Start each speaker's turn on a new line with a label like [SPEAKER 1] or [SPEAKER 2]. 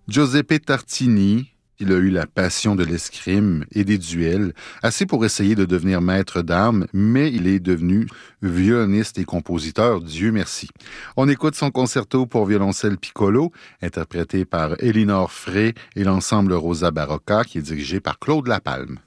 [SPEAKER 1] Giuseppe Tartini, il a eu la passion de l'escrime et des duels, assez pour essayer de devenir maître d'armes, mais il est devenu violoniste et compositeur, Dieu merci. On écoute son concerto pour violoncelle piccolo, interprété par Elinor Frey et l'ensemble Rosa Barocca, qui est dirigé par Claude Lapalme.